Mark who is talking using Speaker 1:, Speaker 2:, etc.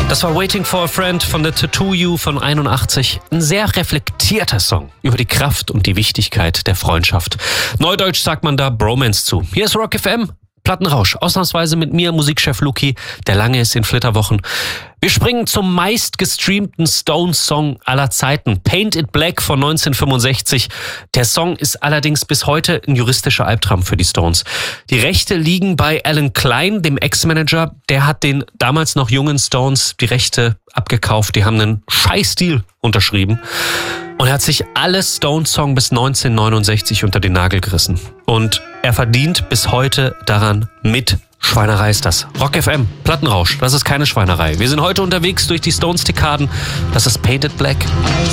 Speaker 1: Das war Waiting for a Friend von der Tattoo You von 81. Ein sehr reflektierter Song über die Kraft und die Wichtigkeit der Freundschaft. Neudeutsch sagt man da Bromance zu. Hier ist Rock FM, Plattenrausch. Ausnahmsweise mit mir, Musikchef Luki, der lange ist in Flitterwochen. Wir springen zum meistgestreamten Stones-Song aller Zeiten. Paint It Black von 1965. Der Song ist allerdings bis heute ein juristischer Albtraum für die Stones. Die Rechte liegen bei Alan Klein, dem Ex-Manager. Der hat den damals noch jungen Stones die Rechte abgekauft. Die haben einen Scheiß-Deal unterschrieben. Und er hat sich alle Stones-Songs bis 1969 unter den Nagel gerissen. Und er verdient bis heute daran mit. Schweinerei ist das. Rock FM, Plattenrausch, das ist keine Schweinerei. Wir sind heute unterwegs durch die Stones-Dekaden. Das ist Paint It Black.